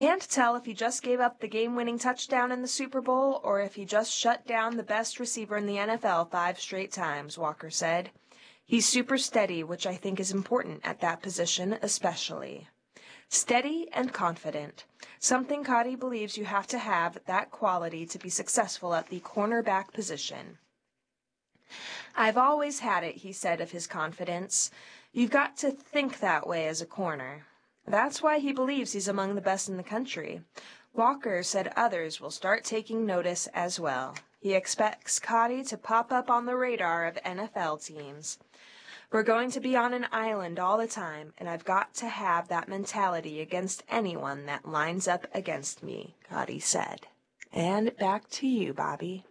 Can't tell if he just gave up the game-winning touchdown in the Super Bowl or if he just shut down the best receiver in the NFL 5 straight times, Walker said. He's super steady, which I think is important at that position especially. Steady and confident, something Cotty believes you have to have that quality to be successful at the cornerback position. I've always had it, he said of his confidence. You've got to think that way as a corner. That's why he believes he's among the best in the country. Walker said others will start taking notice as well. He expects Cotty to pop up on the radar of NFL teams. We're going to be on an island all the time, and I've got to have that mentality against anyone that lines up against me, Cotty said. And back to you, Bobby.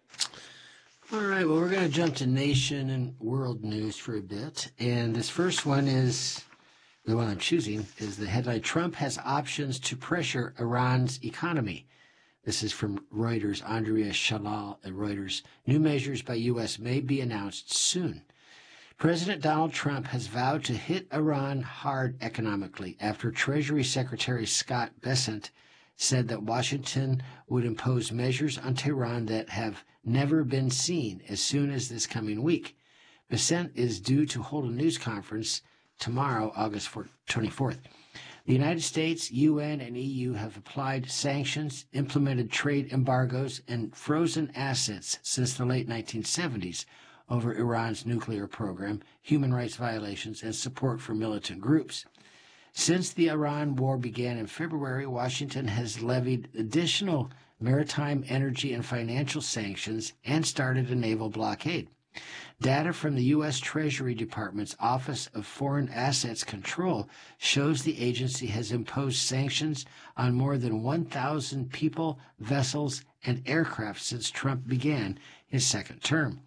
All right, well, we're going to jump to nation and world news for a bit. And this first one is, the one I'm choosing, is the headline, Trump has options to pressure Iran's economy. This is from Reuters, Andrea Shalal at Reuters. New measures by U.S. may be announced soon. President Donald Trump has vowed to hit Iran hard economically after Treasury Secretary Scott Bessent said that Washington would impose measures on Tehran that have never been seen as soon as this coming week. Bessent is due to hold a news conference tomorrow, August 24th. The United States, UN, and EU have applied sanctions, implemented trade embargoes, and frozen assets since the late 1970s over Iran's nuclear program, human rights violations, and support for militant groups. Since the Iran war began in February, Washington has levied additional maritime, energy, and financial sanctions and started a naval blockade. Data from the U.S. Treasury Department's Office of Foreign Assets Control shows the agency has imposed sanctions on more than 1,000 people, vessels, and aircraft since Trump began his second term.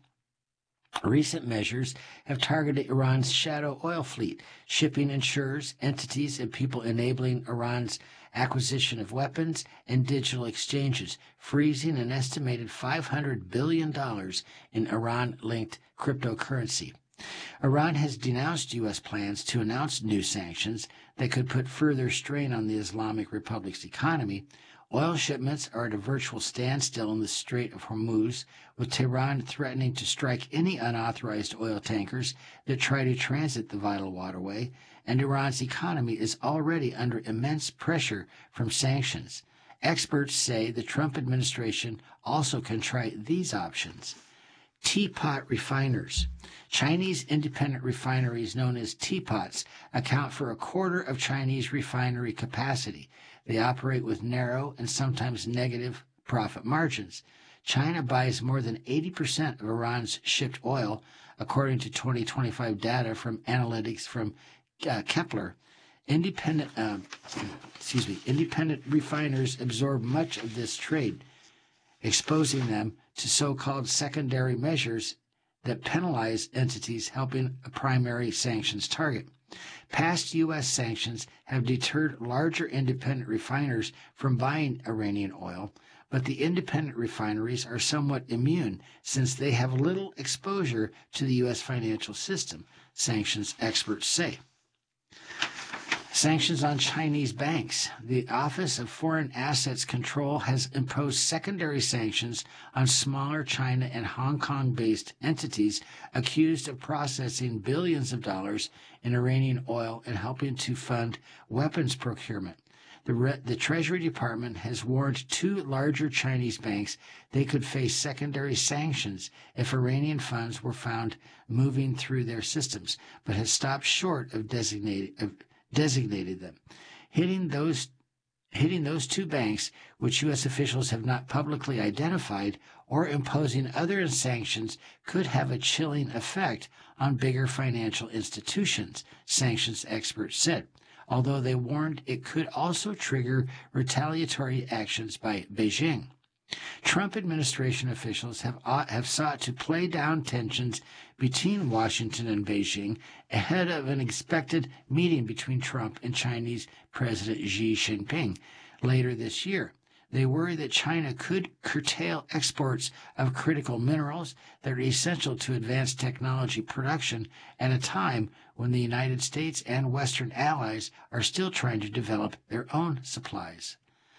Recent measures have targeted Iran's shadow oil fleet, shipping insurers, entities, and people enabling Iran's acquisition of weapons and digital exchanges, freezing an estimated $500 billion in Iran-linked cryptocurrency. Iran has denounced U.S. plans to announce new sanctions that could put further strain on the Islamic Republic's economy. Oil shipments are at a virtual standstill in the Strait of Hormuz, with Tehran threatening to strike any unauthorized oil tankers that try to transit the vital waterway, and Iran's economy is already under immense pressure from sanctions. Experts say the Trump administration also can try these options. Teapot refiners. Chinese independent refineries known as teapots account for a quarter of Chinese refinery capacity. They operate with narrow and sometimes negative profit margins. China buys more than 80% of Iran's shipped oil, according to 2025 data from analytics from Kepler. Independent refiners absorb much of this trade, exposing them to so-called secondary measures that penalize entities helping a primary sanctions target. Past U.S. sanctions have deterred larger independent refiners from buying Iranian oil, but the independent refineries are somewhat immune since they have little exposure to the U.S. financial system, sanctions experts say. Sanctions on Chinese banks. The Office of Foreign Assets Control has imposed secondary sanctions on smaller China and Hong Kong-based entities accused of processing billions of dollars in Iranian oil and helping to fund weapons procurement. The Treasury Department has warned two larger Chinese banks they could face secondary sanctions if Iranian funds were found moving through their systems, but has stopped short of designated them. Hitting those two banks, which U.S. officials have not publicly identified, or imposing other sanctions could have a chilling effect on bigger financial institutions, sanctions experts said, although they warned it could also trigger retaliatory actions by Beijing. Trump administration officials have sought to play down tensions between Washington and Beijing ahead of an expected meeting between Trump and Chinese President Xi Jinping later this year. They worry that China could curtail exports of critical minerals that are essential to advanced technology production at a time when the United States and Western allies are still trying to develop their own supplies.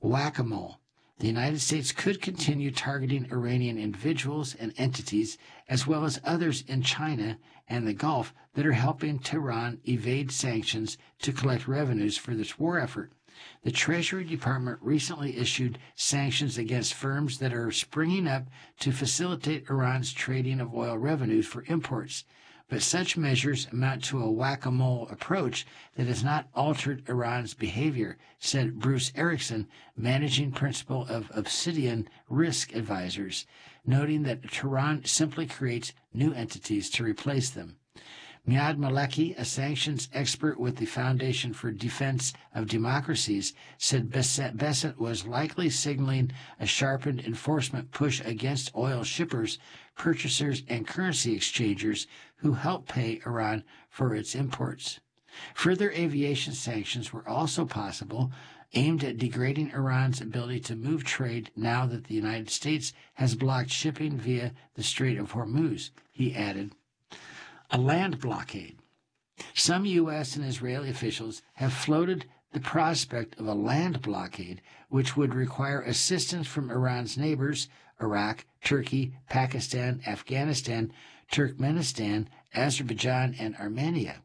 whack-a-mole. The United States could continue targeting Iranian individuals and entities, as well as others in China and the Gulf that are helping Tehran evade sanctions to collect revenues for this war effort. The Treasury Department recently issued sanctions against firms that are springing up to facilitate Iran's trading of oil revenues for imports. But such measures amount to a whack-a-mole approach that has not altered Iran's behavior, said Bruce Erickson, managing principal of Obsidian Risk Advisors, noting that Tehran simply creates new entities to replace them. Miad Maleki, a sanctions expert with the Foundation for Defense of Democracies, said Bessent was likely signaling a sharpened enforcement push against oil shippers, purchasers, and currency exchangers who help pay Iran for its imports. Further aviation sanctions were also possible, aimed at degrading Iran's ability to move trade now that the United States has blocked shipping via the Strait of Hormuz, he added. A land blockade. Some U.S. and Israeli officials have floated the prospect of a land blockade, which would require assistance from Iran's neighbors, Iraq, Turkey, Pakistan, Afghanistan, Turkmenistan, Azerbaijan, and Armenia.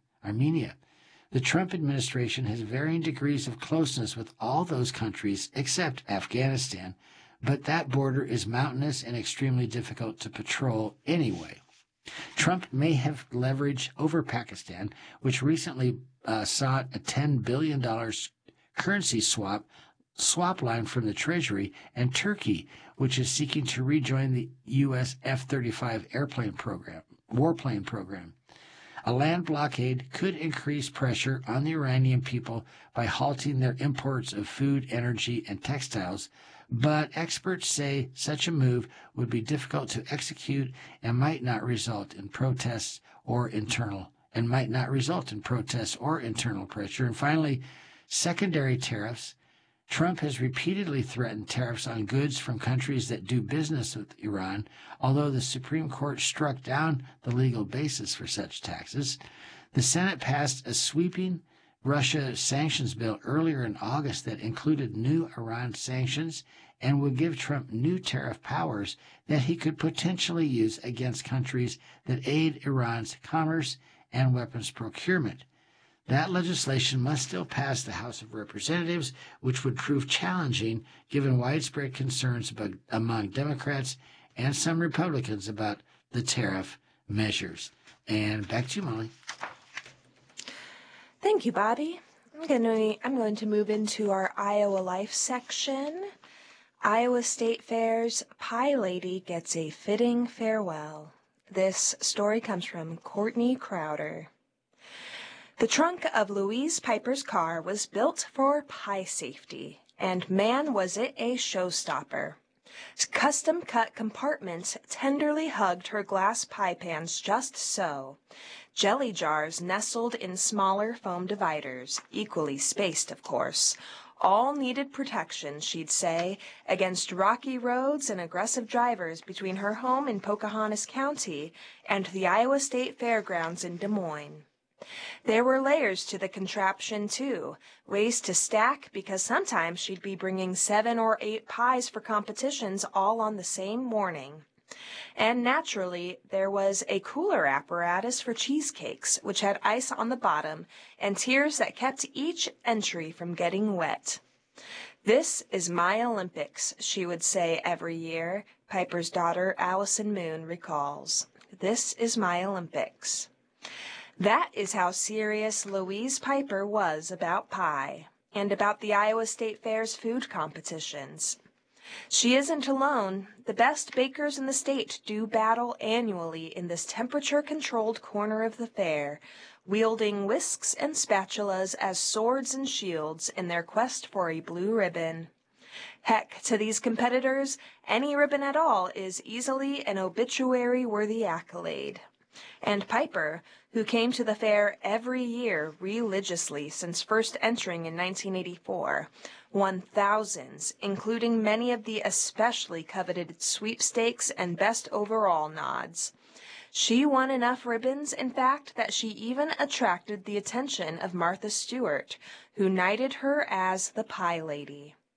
The Trump administration has varying degrees of closeness with all those countries except Afghanistan, but that border is mountainous and extremely difficult to patrol anyway. Trump may have leverage over Pakistan, which recently sought a $10 billion currency swap line from the Treasury, and Turkey, which is seeking to rejoin the U.S. F-35 warplane program. A land blockade could increase pressure on the Iranian people by halting their imports of food, energy, and textiles, but experts say such a move would be difficult to execute and might not result in protests or internal pressure. And finally, secondary tariffs. Trump has repeatedly threatened tariffs on goods from countries that do business with Iran, although the Supreme Court struck down the legal basis for such taxes. The Senate passed a sweeping Russia sanctions bill earlier in August that included new Iran sanctions and would give Trump new tariff powers that he could potentially use against countries that aid Iran's commerce and weapons procurement. That legislation must still pass the House of Representatives, which would prove challenging given widespread concerns among Democrats and some Republicans about the tariff measures. And back to you, Molly. Thank you, Bobby. I'm going to move into our Iowa Life section. Iowa State Fair's Pie Lady gets a fitting farewell. This story comes from Courtney Crowder. The trunk of Louise Piper's car was built for pie safety, and man was it a showstopper. Custom-cut compartments tenderly hugged her glass pie pans just so. Jelly jars nestled in smaller foam dividers, equally spaced, of course. All needed protection, she'd say, against rocky roads and aggressive drivers between her home in Pocahontas County and the Iowa State Fairgrounds in Des Moines. There were layers to the contraption, too, ways to stack because sometimes she'd be bringing 7 or 8 pies for competitions all on the same morning. And naturally, there was a cooler apparatus for cheesecakes, which had ice on the bottom and tiers that kept each entry from getting wet. "This is my Olympics," she would say every year, Piper's daughter Allison Moon recalls. "This is my Olympics." That is how serious Louise Piper was about pie, and about the Iowa State Fair's food competitions. She isn't alone. The best bakers in the state do battle annually in this temperature-controlled corner of the fair, wielding whisks and spatulas as swords and shields in their quest for a blue ribbon. Heck, to these competitors, any ribbon at all is easily an obituary-worthy accolade. And Piper, who came to the fair every year religiously since first entering in 1984, won thousands, including many of the especially coveted sweepstakes and best overall nods. She won enough ribbons, in fact, that she even attracted the attention of Martha Stewart, who knighted her as the Pie Lady.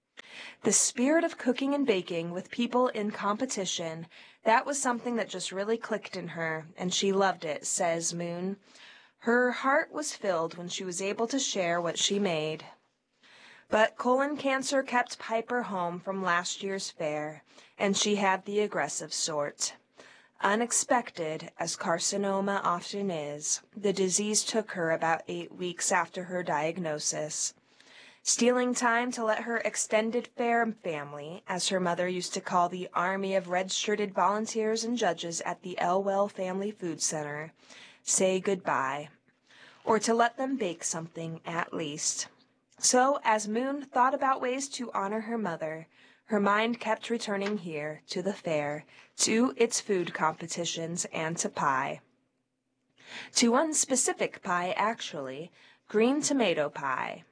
The spirit of cooking and baking with people in competition, that was something that just really clicked in her, and she loved it, says Moon. Her heart was filled when she was able to share what she made. But colon cancer kept Piper home from last year's fair, and she had the aggressive sort. Unexpected, as carcinoma often is, the disease took her about 8 weeks after her diagnosis. Stealing time to let her extended fair family, as her mother used to call the army of red-shirted volunteers and judges at the Elwell Family Food Center, say goodbye, or to let them bake something at least. So, as Moon thought about ways to honor her mother, her mind kept returning here, to the fair, to its food competitions, and to pie. To one specific pie, actually, green tomato pie.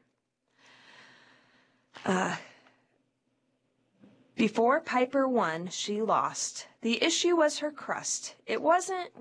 Before Piper won, she lost. The issue was her crust. It wasn't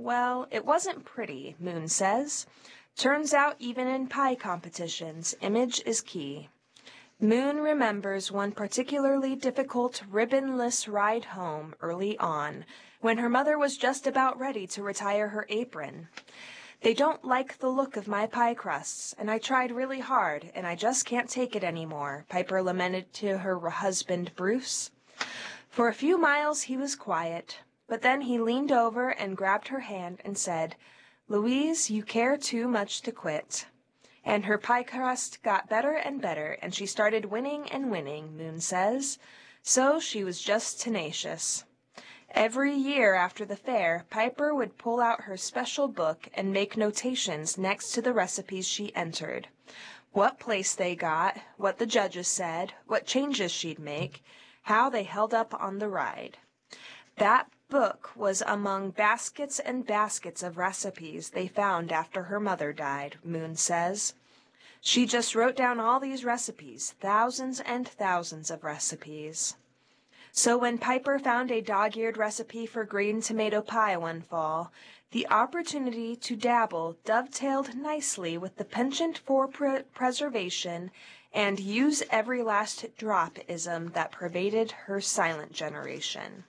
pretty, Moon says. Turns out even in pie competitions, image is key. Moon remembers one particularly difficult ribbonless ride home early on, when her mother was just about ready to retire her apron. They don't like the look of my pie crusts, and I tried really hard, and I just can't take it anymore, Piper lamented to her husband Bruce. For a few miles he was quiet, but then he leaned over and grabbed her hand and said, "Louise, you care too much to quit." And her pie crust got better and better, and she started winning and winning, Moon says. So she was just tenacious. Every year after the fair, Piper would pull out her special book and make notations next to the recipes she entered. What place they got, what the judges said, what changes she'd make, how they held up on the ride. That book was among baskets and baskets of recipes they found after her mother died, Moon says. She just wrote down all these recipes, thousands and thousands of recipes. So when Piper found a dog-eared recipe for green tomato pie one fall, the opportunity to dabble dovetailed nicely with the penchant for preservation and use every last drop-ism that pervaded her silent generation.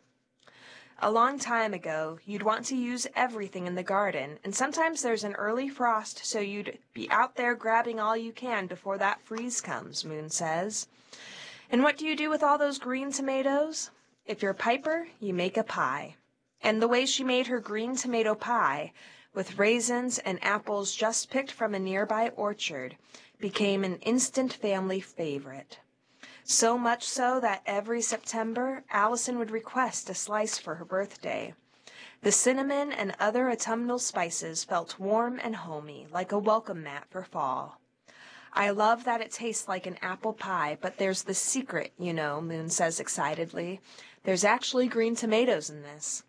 A long time ago, you'd want to use everything in the garden, and sometimes there's an early frost, so you'd be out there grabbing all you can before that freeze comes, Moon says. And what do you do with all those green tomatoes? If you're Piper, you make a pie. And the way she made her green tomato pie, with raisins and apples just picked from a nearby orchard, became an instant family favorite. So much so that every September, Allison would request a slice for her birthday. The cinnamon and other autumnal spices felt warm and homey, like a welcome mat for fall. I love that it tastes like an apple pie, but there's the secret, you know, Moon says excitedly. There's actually green tomatoes in this.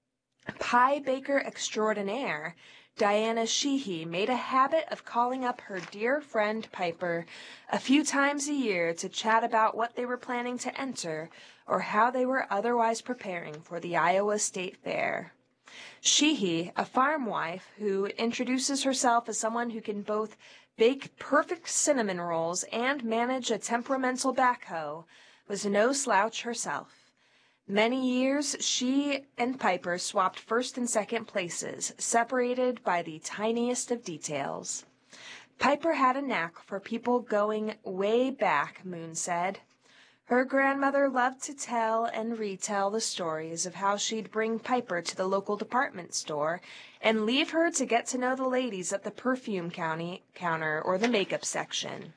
Pie baker extraordinaire, Diana Sheehy, made a habit of calling up her dear friend Piper a few times a year to chat about what they were planning to enter or how they were otherwise preparing for the Iowa State Fair. Sheehy, a farm wife who introduces herself as someone who can both bake perfect cinnamon rolls and manage a temperamental backhoe, was no slouch herself. Many years, she and Piper swapped first and second places, separated by the tiniest of details. Piper had a knack for people going way back, Moon said. Her grandmother loved to tell and retell the stories of how she'd bring Piper to the local department store and leave her to get to know the ladies at the perfume counter or the makeup section.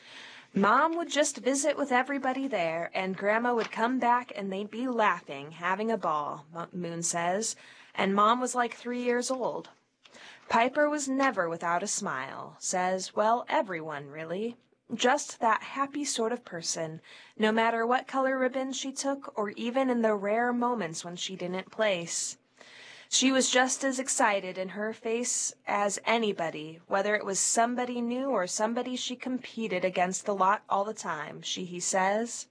Mom would just visit with everybody there, and Grandma would come back and they'd be laughing, having a ball, Moon says, and Mom was like 3 years old. Piper was never without a smile, says, well, everyone, really. Just that happy sort of person, no matter what color ribbons she took or even in the rare moments when she didn't place. She was just as excited in her face as anybody, whether it was somebody new or somebody she competed against the lot all the time, he says.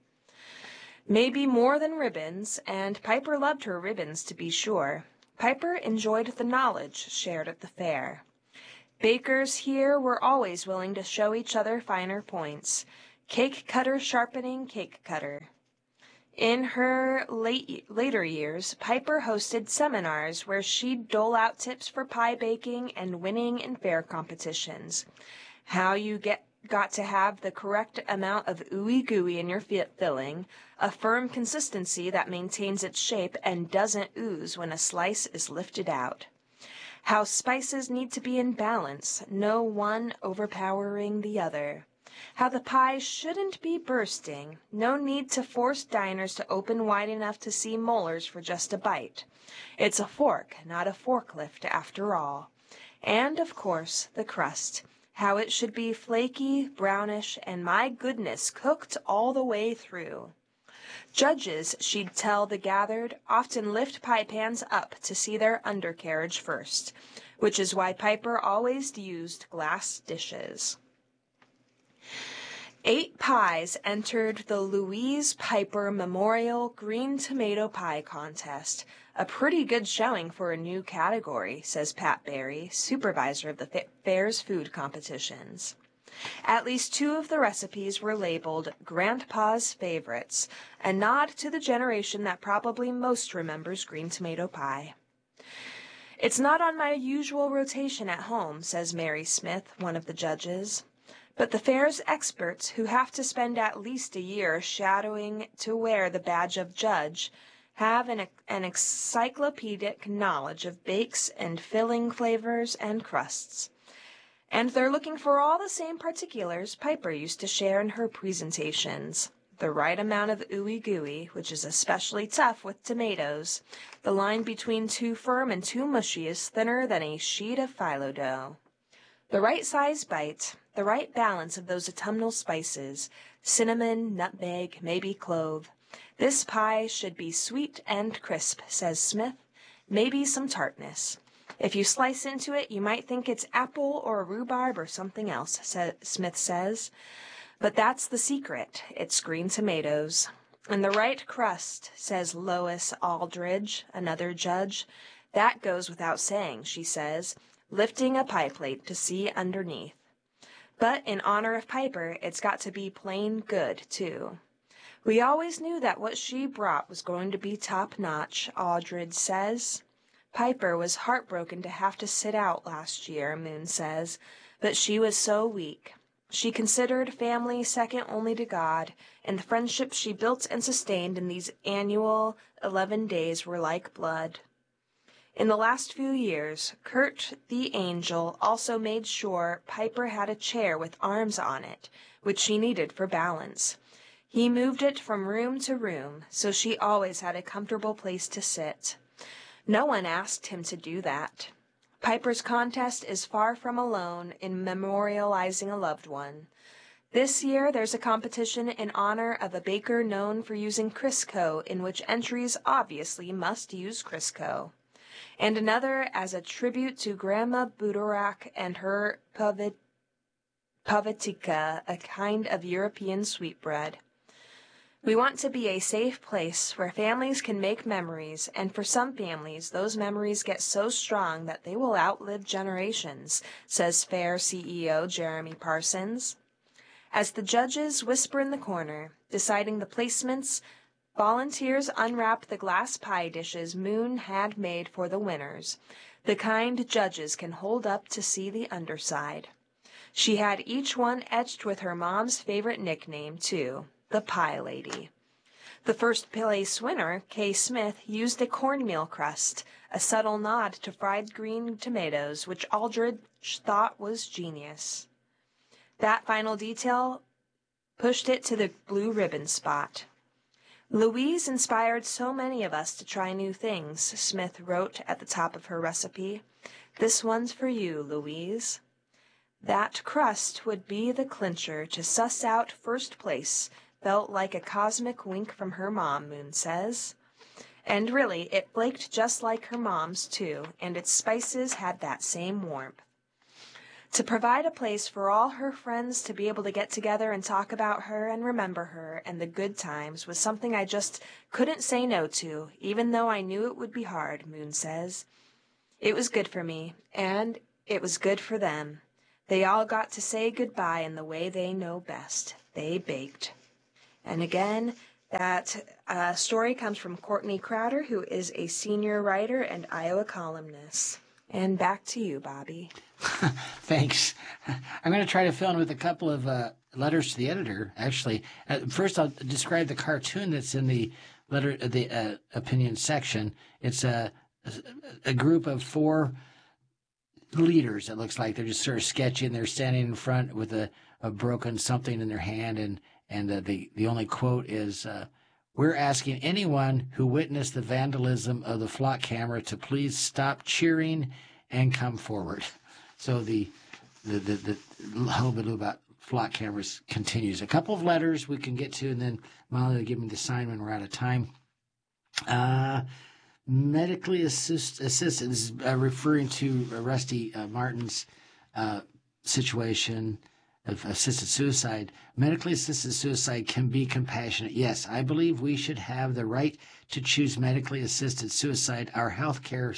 Maybe more than ribbons, and Piper loved her ribbons to be sure. Piper enjoyed the knowledge shared at the fair. Bakers here were always willing to show each other finer points. Cake cutter sharpening cake cutter. In her later years, Piper hosted seminars where she'd dole out tips for pie baking and winning in fair competitions. How you got to have the correct amount of ooey gooey in your filling, a firm consistency that maintains its shape and doesn't ooze when a slice is lifted out. How spices need to be in balance, no one overpowering the other. How the pie shouldn't be bursting, no need to force diners to open wide enough to see molars for just a bite. It's a fork, not a forklift, after all. And, of course, the crust. How it should be flaky, brownish, and my goodness, cooked all the way through. Judges, she'd tell the gathered, often lift pie pans up to see their undercarriage first, which is why Piper always used glass dishes. 8 pies entered the Louise Piper Memorial Green Tomato Pie Contest, a pretty good showing for a new category, says Pat Berry, supervisor of the fair's food competitions. At least 2 of the recipes were labeled Grandpa's Favorites, a nod to the generation that probably most remembers green tomato pie. It's not on my usual rotation at home, says Mary Smith, one of the judges. But the fair's experts, who have to spend at least a year shadowing to wear the badge of judge, have an encyclopedic knowledge of bakes and filling flavors and crusts. And they're looking for all the same particulars Piper used to share in her presentations. The right amount of ooey gooey, which is especially tough with tomatoes. The line between too firm and too mushy is thinner than a sheet of phyllo dough. The right size bite, the right balance of those autumnal spices, cinnamon, nutmeg, maybe clove. This pie should be sweet and crisp, says Smith, maybe some tartness. If you slice into it, you might think it's apple or rhubarb or something else, Smith says. But that's the secret. It's green tomatoes. And the right crust, says Lois Aldridge, another judge. That goes without saying, she says, lifting a pie plate to see underneath. But in honor of Piper, it's got to be plain good, too. We always knew that what she brought was going to be top-notch, Aldridge says. Piper was heartbroken to have to sit out last year, Moon says, but she was so weak. She considered family second only to God, and the friendships she built and sustained in these annual 11 days were like blood. In the last few years, Kurt the Angel also made sure Piper had a chair with arms on it, which she needed for balance. He moved it from room to room, so she always had a comfortable place to sit. No one asked him to do that. Piper's contest is far from alone in memorializing a loved one. This year there's a competition in honor of a baker known for using Crisco, in which entries obviously must use Crisco, and another as a tribute to Grandma Budorak and her pavatica, a kind of European sweetbread. We want to be a safe place where families can make memories, and for some families, those memories get so strong that they will outlive generations, says Fair CEO Jeremy Parsons. As the judges whisper in the corner, deciding the placements, volunteers unwrap the glass pie dishes Moon had made for the winners, the kind judges can hold up to see the underside. She had each one etched with her mom's favorite nickname, too. The Pie Lady. The first place winner, Kay Smith, used a cornmeal crust, a subtle nod to fried green tomatoes, which Aldridge thought was genius. That final detail pushed it to the blue ribbon spot. Louise inspired so many of us to try new things, Smith wrote at the top of her recipe. This one's for you, Louise. That crust would be the clincher to suss out first place, felt like a cosmic wink from her mom, Moon says. And really, it flaked just like her mom's, too, and its spices had that same warmth. To provide a place for all her friends to be able to get together and talk about her and remember her and the good times was something I just couldn't say no to, even though I knew it would be hard, Moon says. It was good for me, and it was good for them. They all got to say goodbye in the way they know best. They baked. And again, That story comes from Courtney Crowder, who is a senior writer and Iowa columnist. And back to you, Bobby. Thanks. I'm going to try to fill in with a couple of letters to the editor. Actually, first I'll describe the cartoon that's in the opinion section. It's a group of 4 leaders. It looks like they're just sort of sketchy, and they're standing in front with a broken something in their hand, and the only quote is, "We're asking anyone who witnessed the vandalism of the flock camera to please stop cheering and come forward." So the hullabaloo about flock cameras continues. A couple of letters we can get to, and then Molly will give me the sign when we're out of time. Medically assisted, this is referring to Rusty Martin's situation of assisted suicide. Medically assisted suicide can be compassionate. Yes, I believe we should have the right to choose medically assisted suicide. Our healthcare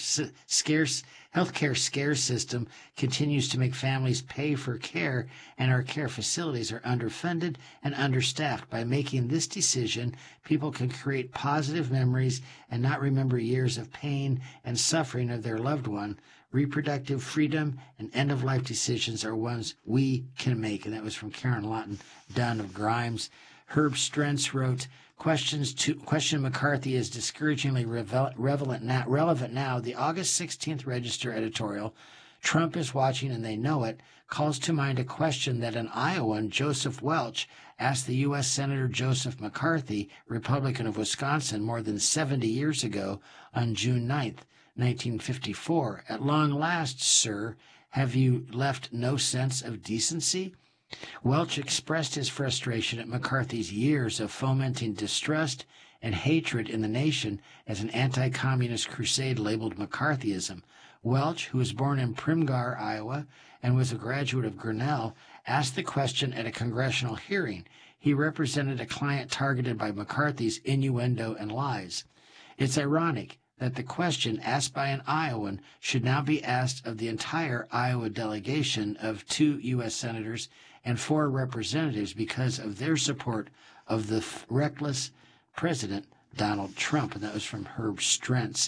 scare system continues to make families pay for care, and our care facilities are underfunded and understaffed. By making this decision, people can create positive memories and not remember years of pain and suffering of their loved one. Reproductive freedom and end-of-life decisions are ones we can make. And that was from Karen Lawton Dunn of Grimes. Herb Strentz wrote, Question McCarthy is discouragingly relevant now. The August 16th Register editorial, Trump is watching and they know it, calls to mind a question that an Iowan, Joseph Welch, asked the U.S. Senator Joseph McCarthy, Republican of Wisconsin, more than 70 years ago on June 9th, 1954. At long last, sir, have you left no sense of decency? Welch expressed his frustration at McCarthy's years of fomenting distrust and hatred in the nation as an anti-communist crusade labeled McCarthyism. Welch, who was born in Primgar, Iowa, and was a graduate of Grinnell, asked the question at a congressional hearing. He represented a client targeted by McCarthy's innuendo and lies. It's ironic that the question asked by an Iowan should now be asked of the entire Iowa delegation of 2 U.S. senators and 4 representatives because of their support of the reckless President Donald Trump. And that was from Herb Strentz.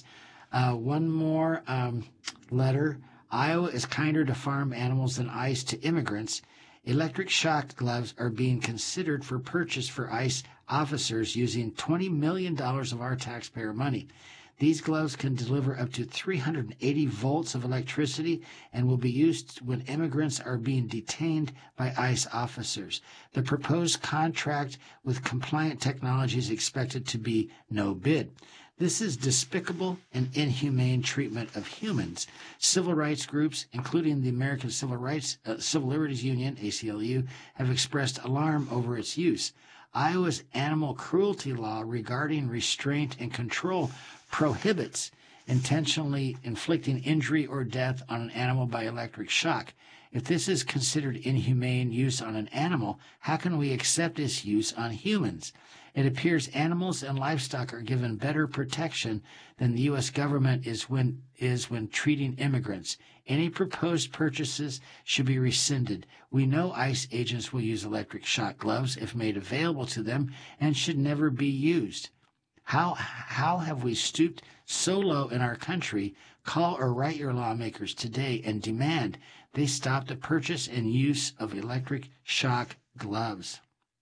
One more letter. Iowa is kinder to farm animals than ICE to immigrants. Electric shock gloves are being considered for purchase for ICE officers using $20 million of our taxpayer money. These gloves can deliver up to 380 volts of electricity and will be used when immigrants are being detained by ICE officers. The proposed contract with Compliant Technology is expected to be no bid. This is despicable and inhumane treatment of humans. Civil rights groups, including the American Civil Liberties Union, ACLU, have expressed alarm over its use. Iowa's animal cruelty law regarding restraint and control prohibits intentionally inflicting injury or death on an animal by electric shock. If this is considered inhumane use on an animal, how can we accept its use on humans? It appears animals and livestock are given better protection than the U.S. government is when treating immigrants. Any proposed purchases should be rescinded. We know ICE agents will use electric shock gloves if made available to them and should never be used. How have we stooped so low in our country? Call or write your lawmakers today and demand they stop the purchase and use of electric shock gloves.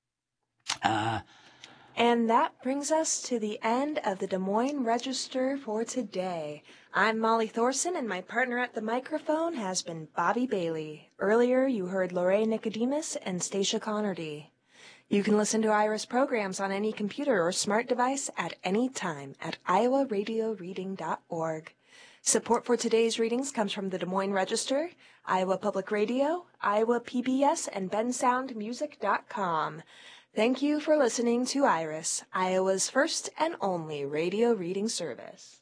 And that brings us to the end of the Des Moines Register for today. I'm Molly Thorson, and my partner at the microphone has been Bobby Bailey. Earlier, you heard Lorraine Nicodemus and Stacia Connerty. You can listen to Iris programs on any computer or smart device at any time at iowaradioreading.org. Support for today's readings comes from the Des Moines Register, Iowa Public Radio, Iowa PBS, and bensoundmusic.com. Thank you for listening to Iris, Iowa's first and only radio reading service.